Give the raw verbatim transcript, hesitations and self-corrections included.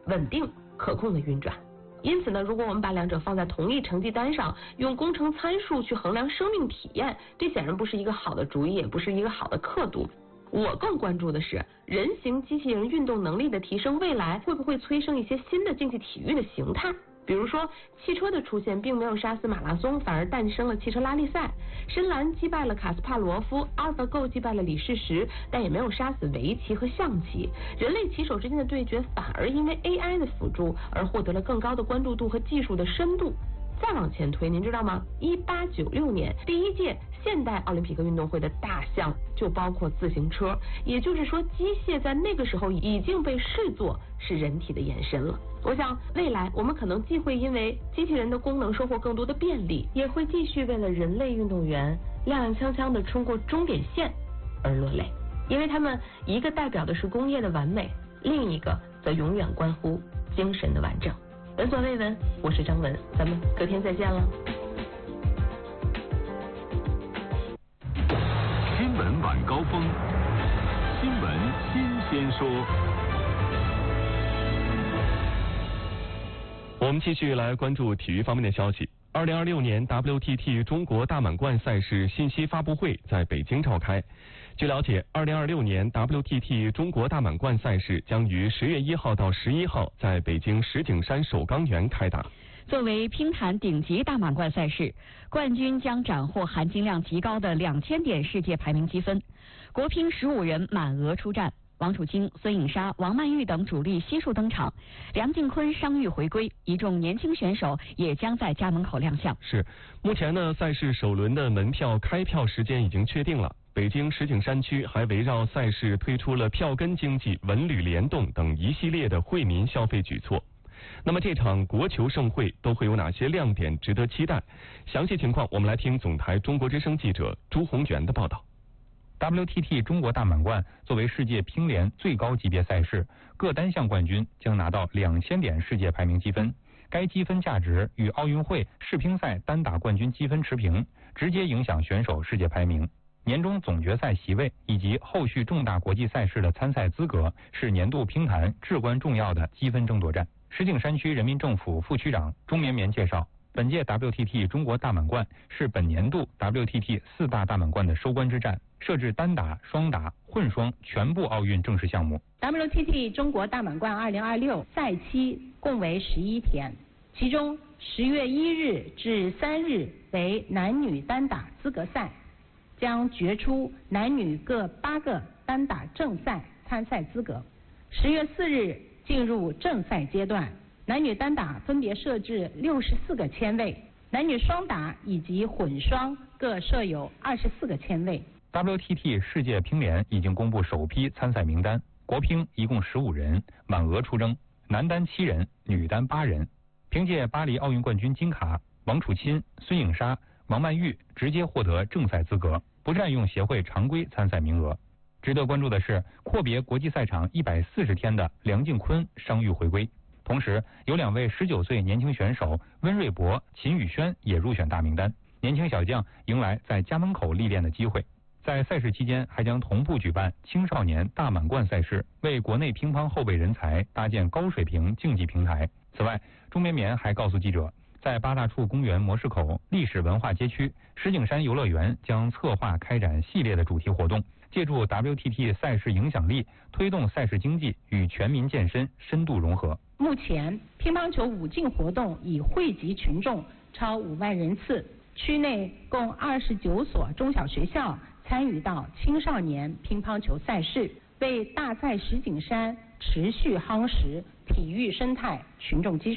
稳定可控的运转。因此呢，如果我们把两者放在同一成绩单上，用工程参数去衡量生命体验，这显然不是一个好的主意，也不是一个好的刻度。我更关注的是人形机器人运动能力的提升，未来会不会催生一些新的竞技体育的形态？比如说，汽车的出现并没有杀死马拉松，反而诞生了汽车拉力赛。深蓝击败了卡斯帕罗夫，阿尔法狗击败了李世石，但也没有杀死围棋和象棋。人类棋手之间的对决，反而因为 A I 的辅助而获得了更高的关注度和技术的深度。再往前推，您知道吗？一八九六年，第一届现代奥林匹克运动会的大项就包括自行车，也就是说，机械在那个时候已经被视作是人体的延伸了。我想，未来我们可能既会因为机器人的功能收获更多的便利，也会继续为了人类运动员踉踉跄跄的冲过终点线而落泪，因为他们一个代表的是工业的完美，另一个则永远关乎精神的完整。闻所未闻，我是张文，咱们隔天再见了。 新闻晚高峰，新闻新鲜说。 我们继续来关注体育方面的消息。二零二六年 W T T 中国大满贯赛事信息发布会在北京召开。据了解，二零二六年 W T T 中国大满贯赛事将于十月一号到十一号在北京石景山首钢园开打。 作为乒坛顶级大满贯赛事，冠军将斩获含金量极高的两千点世界排名积分。国乒十五人满额出战，王楚钦、孙颖莎、王曼玉等主力悉数登场，梁靖昆伤愈回归，一众年轻选手也将在家门口亮相。 是，目前呢，赛事首轮的门票开票时间已经确定了。北京石景山区还围绕赛事推出了票根经济、文旅联动等一系列的惠民消费举措。那么这场国球盛会都会有哪些亮点值得期待？详细情况我们来听总台中国之声记者朱红元的报道。 W T T 中国大满贯作为世界乒联最高级别赛事，各单项冠军将拿到两千点世界排名积分。该积分价值与奥运会世乒赛单打冠军积分持平，直接影响选手世界排名。年终总决赛席位以及后续重大国际赛事的参赛资格，是年度乒坛至关重要的积分争夺战。石景山区人民政府副区长钟绵绵介绍，本届 W T T 中国大满贯是本年度 W T T 四大大满贯的收官之战，设置单打、双打、混双全部奥运正式项目。 W T T 中国大满贯二零二六赛期共为十一天，其中十月一日至三日为男女单打资格赛，将决出男女各八个单打正赛参赛资格。十月四日进入正赛阶段，男女单打分别设置六十四个签位，男女双打以及混双各设有二十四个签位。 W T T 世界乒联已经公布首批参赛名单，国乒一共十五人，满额出征，男单七人，女单八人。凭借巴黎奥运冠军金卡，王楚钦、孙颖莎、王曼玉直接获得正赛资格，不占用协会常规参赛名额。值得关注的是，阔别国际赛场一百四十天的梁靖昆伤愈回归，同时有两位十九岁年轻选手温瑞博、秦宇轩也入选大名单。年轻小将迎来在家门口历练的机会。在赛事期间，还将同步举办青少年大满贯赛事，为国内乒乓后备人才搭建高水平竞技平台。此外，钟绵绵还告诉记者，在八大处公园模式口历史文化街区，石景山游乐园将策划开展系列的主题活动，借助 W T T 赛事影响力，推动赛事经济与全民健身深度融合。 目前，乒乓球五进活动已汇集群众超五万人次，区内共二十九所中小学校参与到青少年乒乓球赛事，为大赛石景山持续夯实体育生态群众基础。